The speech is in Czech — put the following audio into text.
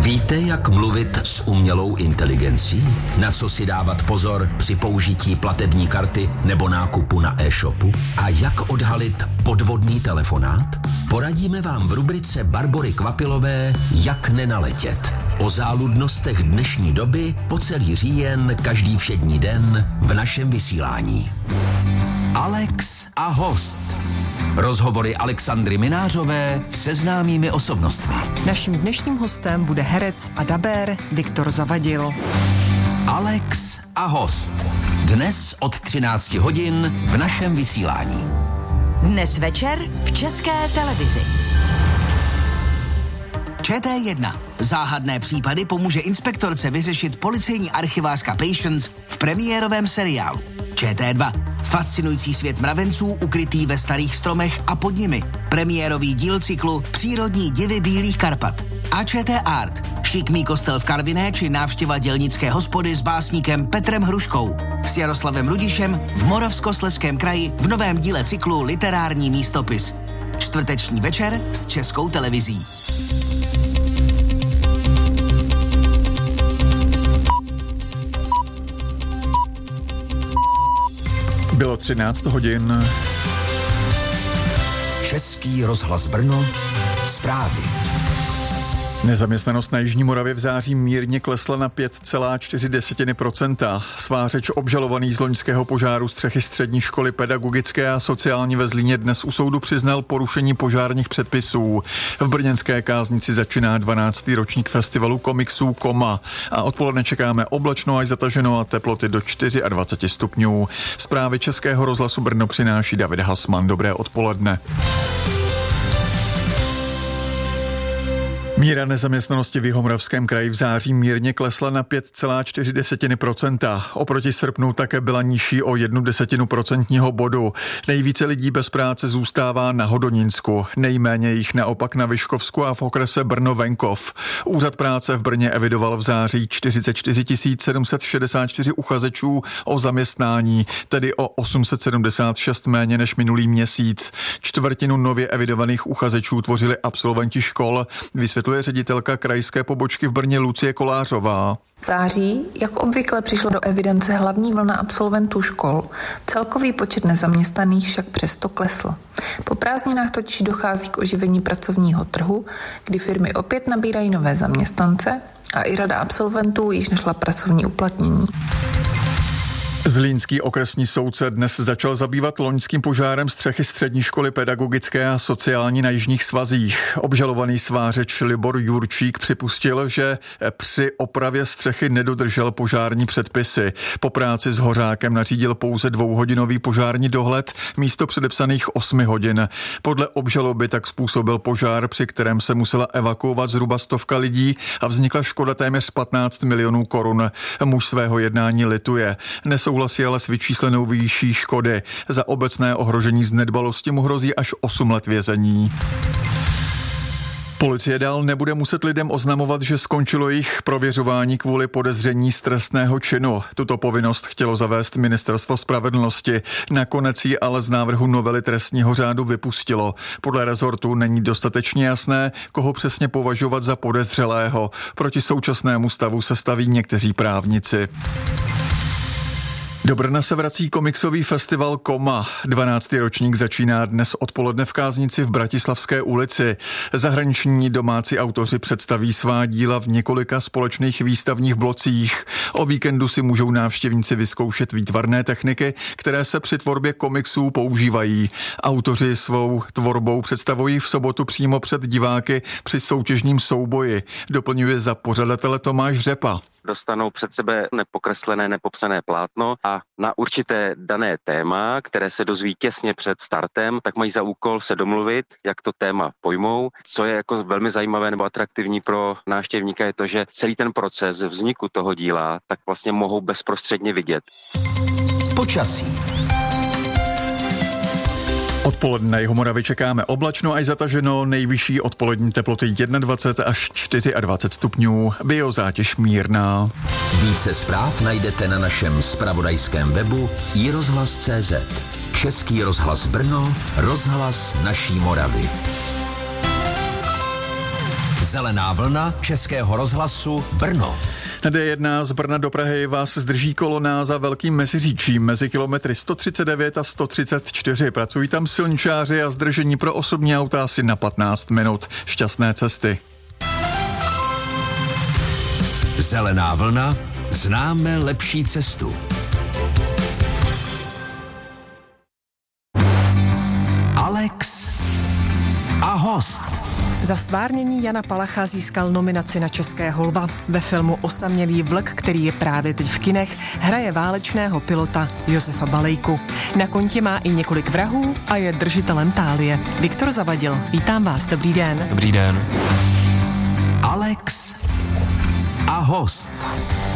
Víte, jak mluvit s umělou inteligencí? Na co si dávat pozor při použití platební karty nebo nákupu na e-shopu? A jak odhalit podvodný telefonát? Poradíme vám v rubrice Barbory Kvapilové Jak nenaletět. O záludnostech dnešní doby po celý říjen, každý všední den v našem vysílání. Alex a host. Rozhovory Alexandry Minářové se známými osobnostmi. Naším dnešním hostem bude herec a dabér Viktor Zavadil. Alex a host. Dnes od 13 hodin v našem vysílání. Dnes večer v České televizi. ČT1. Záhadné případy pomůže inspektorce vyřešit policejní archivářka Patience v premiérovém seriálu. ČT2. Fascinující svět mravenců ukrytý ve starých stromech a pod nimi. Premiérový díl cyklu Přírodní divy Bílých Karpat. A ČT Art. Šikmý kostel v Karviné či návštěva dělnické hospody s básníkem Petrem Hruškou. S Jaroslavem Rudišem v Moravskoslezském kraji v novém díle cyklu Literární místopis. Čtvrteční večer s Českou televizí. Bylo 13 hodin. Český rozhlas Brno. Zprávy. Nezaměstnanost na Jižní Moravě v září mírně klesla na 5,4%. Svářeč obžalovaný z loňského požáru střechy střední školy pedagogické a sociální ve Zlíně dnes u soudu přiznal porušení požárních předpisů. V brněnské Káznici začíná 12. ročník festivalu komiksů Koma a odpoledne čekáme oblačno až zataženo a teploty do 24 stupňů. Zprávy Českého rozhlasu Brno přináší David Hasman. Dobré odpoledne. Míra nezaměstnanosti v Jihomoravském kraji v září mírně klesla na 5,4%. Oproti srpnu také byla nižší o 0,1 procentního bodu. Nejvíce lidí bez práce zůstává na Hodonínsku, nejméně jich naopak na Vyškovsku a v okrese Brno-Venkov. Úřad práce v Brně evidoval v září 44 764 uchazečů o zaměstnání, tedy o 876 méně než minulý měsíc. Čtvrtinu nově evidovaných uchazečů tvořili absolventi škol, vysvětluje ředitelka krajské pobočky v Brně Lucie Kolářová. V září, jak obvykle, přišlo do evidence hlavní vlna absolventů škol. Celkový počet nezaměstnaných však přesto klesl. Po prázdninách totiž dochází k oživení pracovního trhu, kdy firmy opět nabírají nové zaměstnance a i řada absolventů již našla pracovní uplatnění. Zlínský okresní soud se dnes začal zabývat loňským požárem střechy střední školy pedagogické a sociální na Jižních Svazích. Obžalovaný svářeč Libor Jurčík připustil, že při opravě střechy nedodržel požární předpisy. Po práci s hořákem nařídil pouze 2hodinový požární dohled místo předepsaných 8 hodin. Podle obžaloby tak způsobil požár, při kterém se musela evakuovat zhruba 100 lidí a vznikla škoda téměř 15 milionů korun. Muž svého jednání lituje. Nesouhlasí ale s vyčíslenou výší škody. Za obecné ohrožení z nedbalosti mu hrozí až 8 let vězení. Policie dál nebude muset lidem oznamovat, že skončilo jejich prověřování kvůli podezření z trestného činu. Tuto povinnost chtělo zavést Ministerstvo spravedlnosti. Nakonec ji ale z návrhu novely trestního řádu vypustilo. Podle rezortu není dostatečně jasné, koho přesně považovat za podezřelého. Proti současnému stavu se staví někteří právníci. Do Brna se vrací komiksový festival Koma. 12. ročník začíná dnes odpoledne v Káznici v Bratislavské ulici. Zahraniční domácí autoři představí svá díla v několika společných výstavních blocích. O víkendu si můžou návštěvníci vyzkoušet výtvarné techniky, které se při tvorbě komiksů používají. Autoři svou tvorbou představují v sobotu přímo před diváky při soutěžním souboji. Doplňuje za pořadatele Tomáš Řepa. Dostanou před sebe nepokreslené, nepopsané plátno a na určité dané téma, které se dozví těsně před startem, tak mají za úkol se domluvit, jak to téma pojmou. Co je jako velmi zajímavé nebo atraktivní pro návštěvníka je to, že celý ten proces vzniku toho díla tak vlastně mohou bezprostředně vidět. Počasí. Odpoledne na Jihomoravě čekáme oblačno až zataženo, nejvyšší odpolední teploty 21 až 24 stupňů, biozátěž mírná. Více zpráv najdete na našem zpravodajském webu iRozhlas.cz. Český rozhlas Brno, rozhlas naší Moravy. Zelená vlna Českého rozhlasu Brno. Na D1 z Brna do Prahy vás zdrží kolona za Velkým Meziříčím mezi kilometry 139 a 134. Pracují tam silničáři a zdržení pro osobní auta asi na 15 minut. Šťastné cesty. Zelená vlna. Známe lepší cestu. Alex a host. Za stvárnění Jana Palacha získal nominaci na Českého lva. Ve filmu Osamělý vlk, který je právě teď v kinech, hraje válečného pilota Josefa Balejku. Na kontě má i několik vrahů a je držitelem tálie. Viktor Zavadil, vítám vás, dobrý den. Dobrý den. Alex a host.